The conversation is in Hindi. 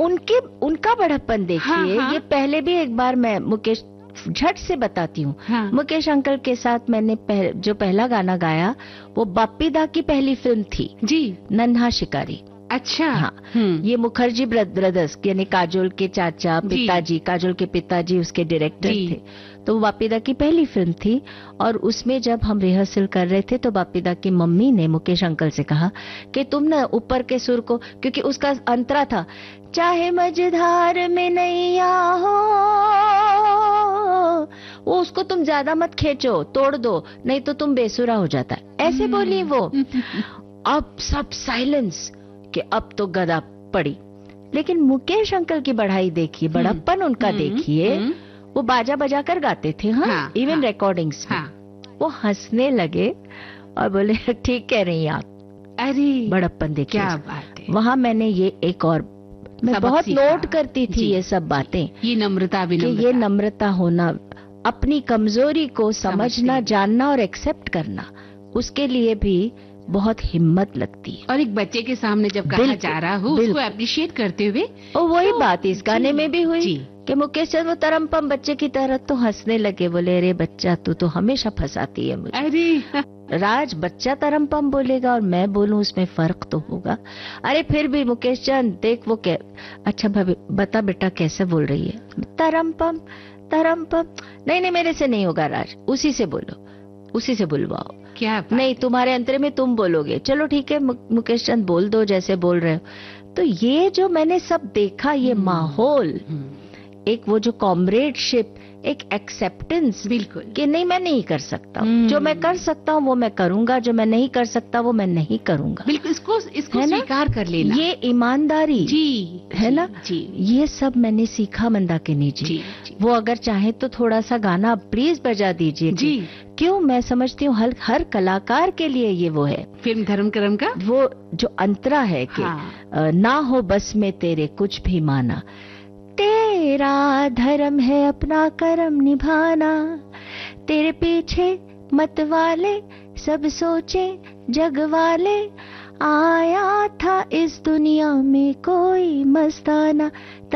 उनका बड़प्पन देखिए। हाँ। ये पहले भी एक बार मैं मुकेश झट से बताती हूँ। हाँ। मुकेश अंकल के साथ मैंने जो पहला गाना गाया वो बाप्पी दा की पहली फिल्म थी जी, नन्हा शिकारी। अच्छा। हाँ, ये मुखर्जी ब्रदर्स यानी काजोल के चाचा पिताजी, काजोल के पिताजी उसके डायरेक्टर थे। तो वो बाप्पी दा की पहली फिल्म थी और उसमें जब हम रिहर्सल कर रहे थे तो बाप्पी दा की मम्मी ने मुकेश अंकल से कहा कि तुम ना ऊपर के सुर को, क्योंकि उसका अंतरा था, चाहे मझधार में नैया हो, वो उसको तुम ज्यादा मत खींचो, तोड़ दो, नहीं तो तुम बेसुरा हो जाता है, ऐसे बोली वो। अब सब साइलेंस कि अब तो गदा पड़ी। लेकिन मुकेश अंकल की बढ़ाई देखिए, बड़प्पन उनका देखिए, वो बाजा बजा कर गाते थे। हाँ, इवन रिकॉर्डिंग्स में। वो हंसने लगे और बोले ठीक कह रही हैं आप। अरे बड़प्पन देखिए, क्या बात है। वहां मैंने ये एक और, मैं बहुत नोट करती थी ये सब बातें, ये नम्रता भी, ये नम्रता होना, अपनी कमजोरी को समझना, जानना और एक्सेप्ट करना, उसके लिए भी बहुत हिम्मत लगती है। और एक बच्चे के सामने जब कहा जा रहा हो उसको अप्रिशिएट करते हुए, और वही बात इस गाने में भी हुई कि मुकेश चंद वो तरमपम बच्चे की तरह तो हंसने लगे, बोले अरे बच्चा तू तो हमेशा फंसाती है मुझे। अरे राज बच्चा तरमपम बोलेगा और मैं बोलूं उसमें फर्क तो होगा। अरे फिर भी मुकेश चंद देख वो क्या, अच्छा बता बेटा कैसे बोल रही है, तरमपम तरमपम, नहीं मेरे से नहीं होगा राज, उसी से बोलो, उसी से बुलवाओ। क्या नहीं तुम्हारे अंतरे में तुम बोलोगे, चलो ठीक है मुकेश चंद बोल दो जैसे बोल रहे हो। तो ये जो मैंने सब देखा, ये माहौल, एक वो जो कॉमरेडशिप, एक एक्सेप्टेंस, बिल्कुल कि नहीं मैं नहीं कर सकता, जो मैं कर सकता हूँ वो मैं करूंगा, जो मैं नहीं कर सकता वो मैं नहीं करूंगा। बिल्कुल, इसको स्वीकार कर लेना, ये ईमानदारी है ना जी। ये सब मैंने सीखा मंदाकिनी जी। वो अगर चाहे तो थोड़ा सा गाना प्लीज बजा दीजिए जी। क्यों, मैं समझती हूँ हर कलाकार के लिए ये वो है, फिल्म धर्म करम का वो जो अंतरा है कि ना हो बस में तेरे कुछ भी माना, तेरा धर्म है अपना कर्म निभाना, तेरे पीछे मत वाले सब सोचे जग वाले, आया था इस दुनिया में कोई मस्ताना।